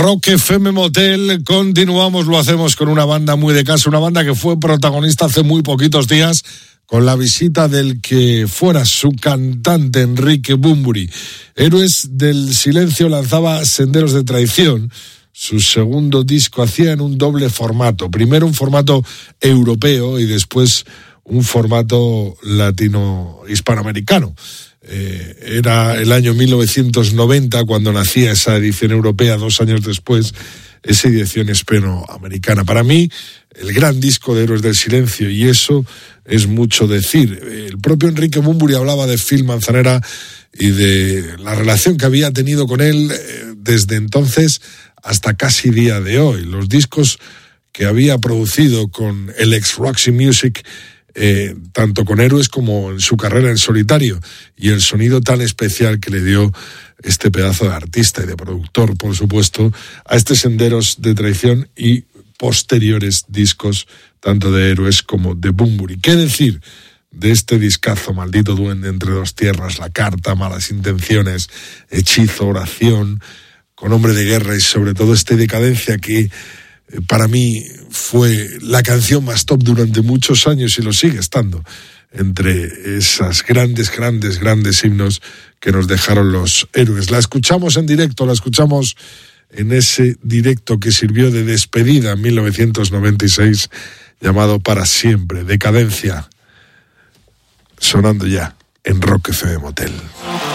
Rock FM Motel, continuamos, lo hacemos con una banda muy de casa, una banda que fue protagonista hace muy poquitos días con la visita del que fuera su cantante Enrique Bunbury. Héroes del Silencio lanzaba Senderos de Traición, su segundo disco, hacía en un doble formato, primero un formato europeo y después un formato latino-hispanoamericano. Era el año 1990 cuando nacía esa edición europea, 2 años después esa edición hispanoamericana. Para mí, el gran disco de Héroes del Silencio, y eso es mucho decir. El propio Enrique Bunbury hablaba de Phil Manzanera y de la relación que había tenido con él desde entonces hasta casi día de hoy. Los discos que había producido con el ex Roxy Music, tanto con Héroes como en su carrera en solitario, y el sonido tan especial que le dio este pedazo de artista y de productor, por supuesto, a este Senderos de Traición y posteriores discos, tanto de Héroes como de Bunbury. ¿Qué decir de este discazo? Maldito duende entre dos tierras, La carta, Malas intenciones, Hechizo, Oración, Con hombre de guerra y sobre todo este Decadencia, que para mí fue la canción más top durante muchos años y lo sigue estando entre esas grandes himnos que nos dejaron los Héroes. La escuchamos en directo, la escuchamos en ese directo que sirvió de despedida en 1996, llamado Para Siempre, Decadencia, sonando ya en Rock FM Motel.